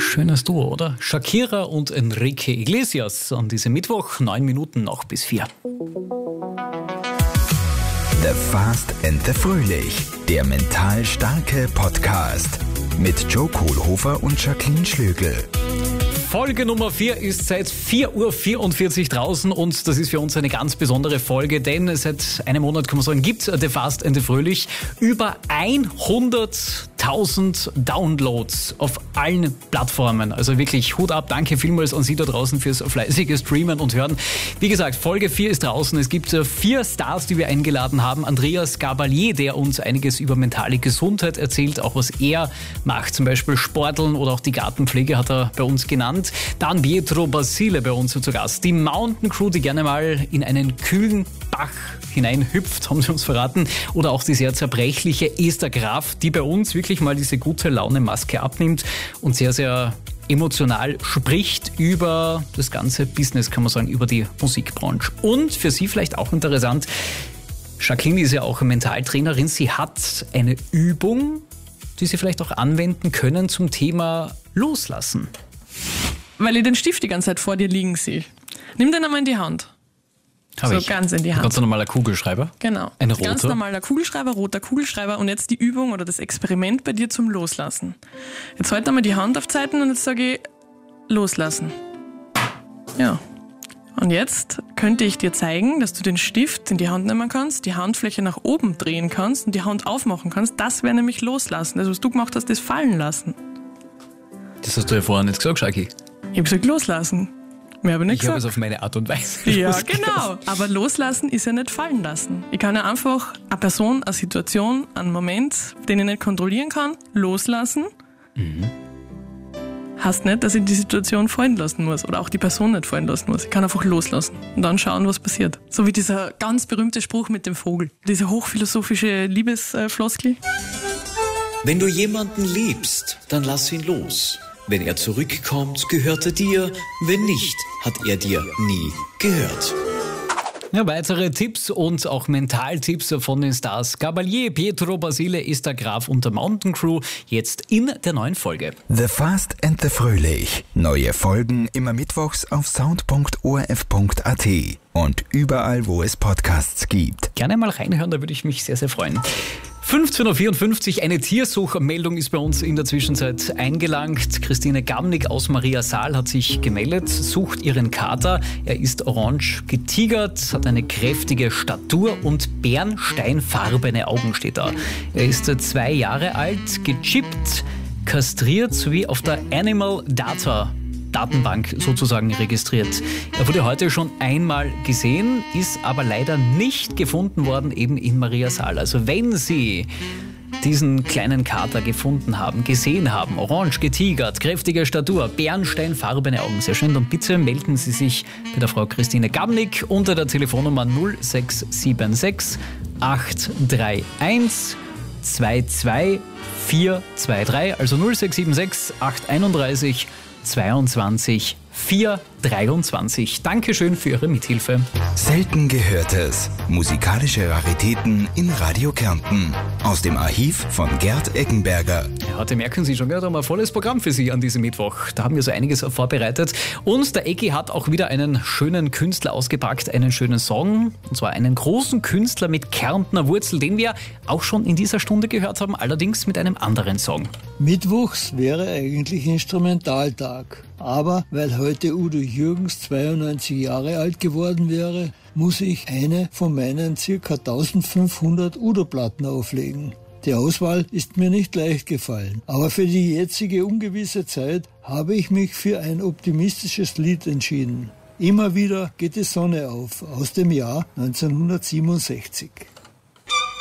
Schönes Duo, oder? Shakira und Enrique Iglesias an diesem Mittwoch, 9 Minuten noch bis 4. The Fast and the Fröhlich, der mental starke Podcast mit Joe Kohlhofer und Jacqueline Schlögl. Folge Nummer 4 ist seit 4:44 Uhr draußen und das ist für uns eine ganz besondere Folge, denn seit einem Monat, kann man sagen, gibt The Fast and the Fröhlich über 100.000 Downloads auf allen Plattformen. Also wirklich Hut ab, danke vielmals an Sie da draußen fürs fleißige Streamen und Hören. Wie gesagt, Folge 4 ist draußen. Es gibt 4 Stars, die wir eingeladen haben. Andreas Gabalier, der uns einiges über mentale Gesundheit erzählt, auch was er macht, zum Beispiel Sporteln oder auch die Gartenpflege hat er bei uns genannt. Dann Pietro Basile bei uns zu Gast. Die Mountain Crew, die gerne mal in einen kühlen Bach hineinhüpft, haben sie uns verraten. Oder auch die sehr zerbrechliche Esther Graf, die bei uns wirklich mal diese gute Laune-Maske abnimmt und sehr, sehr emotional spricht über das ganze Business, kann man sagen, über die Musikbranche. Und für Sie vielleicht auch interessant, Jacqueline ist ja auch Mentaltrainerin. Sie hat eine Übung, die Sie vielleicht auch anwenden können zum Thema Loslassen. Weil ich den Stift die ganze Zeit vor dir liegen sehe. Nimm den einmal in die Hand. Ganz in die Hand. Ganz normaler Kugelschreiber? Genau. Ein roter? Ganz normaler Kugelschreiber, roter Kugelschreiber. Und jetzt die Übung oder das Experiment bei dir zum Loslassen. Jetzt halt einmal die Hand auf Zeiten und jetzt sage ich loslassen. Ja. Und jetzt könnte ich dir zeigen, dass du den Stift in die Hand nehmen kannst, die Handfläche nach oben drehen kannst und die Hand aufmachen kannst. Das wäre nämlich loslassen. Das, was du gemacht hast, das fallen lassen. Das hast du ja vorhin nicht gesagt, Shaki. Ich habe gesagt loslassen. Mehr habe ich nicht Ich habe gesagt. es auf meine Art und Weise Ja, losgelassen. genau. Aber loslassen ist ja nicht fallen lassen. Ich kann ja einfach eine Person, eine Situation, einen Moment, den ich nicht kontrollieren kann, loslassen. Heißt nicht, dass ich die Situation fallen lassen muss oder auch die Person nicht fallen lassen muss. Ich kann einfach loslassen und dann schauen, was passiert. So wie dieser ganz berühmte Spruch mit dem Vogel. Diese hochphilosophische Liebesfloskel. Wenn du jemanden liebst, dann lass ihn los. Wenn er zurückkommt, gehört er dir. Wenn nicht, hat er dir nie gehört. Ja, weitere Tipps und auch Mentaltipps von den Stars Gabalier, Pietro Basile, Esther Graf und der Mountain Crew jetzt in der neuen Folge. The Fast and the Fröhlich. Neue Folgen immer mittwochs auf sound.orf.at und überall, wo es Podcasts gibt. Gerne mal reinhören, da würde ich mich sehr, sehr freuen. 15:54 Uhr, eine Tiersuchmeldung ist bei uns in der Zwischenzeit eingelangt. Christine Gamnick aus Mariasaal hat sich gemeldet, sucht ihren Kater. Er ist orange getigert, hat eine kräftige Statur und bernsteinfarbene Augen steht da. Er ist 2 Jahre alt, gechippt, kastriert sowie auf der Animal Datenbank sozusagen registriert. Er wurde heute schon einmal gesehen, ist aber leider nicht gefunden worden, eben in Mariasaal. Also wenn Sie diesen kleinen Kater gefunden haben, gesehen haben, orange getigert, kräftige Statur, bernsteinfarbene Augen, sehr schön, dann bitte melden Sie sich bei der Frau Christine Gamnick unter der Telefonnummer 0676 831 22423, also 0676 831 22 423. Dankeschön für Ihre Mithilfe. Selten Gehörtes. Musikalische Raritäten in Radio Kärnten. Aus dem Archiv von Gerd Eggenberger. Ja, heute merken Sie schon, wir haben ein volles Programm für Sie an diesem Mittwoch. Da haben wir so einiges vorbereitet. Und der Eggi hat auch wieder einen schönen Künstler ausgepackt, einen schönen Song. Und zwar einen großen Künstler mit Kärntner Wurzel, den wir auch schon in dieser Stunde gehört haben, allerdings mit einem anderen Song. Mittwochs wäre eigentlich Instrumentaltag. Aber weil heute Udo Jürgens 92 Jahre alt geworden wäre, muss ich eine von meinen ca. 1500 Udo-Platten auflegen. Die Auswahl ist mir nicht leicht gefallen, aber für die jetzige ungewisse Zeit habe ich mich für ein optimistisches Lied entschieden. Immer wieder geht die Sonne auf, aus dem Jahr 1967.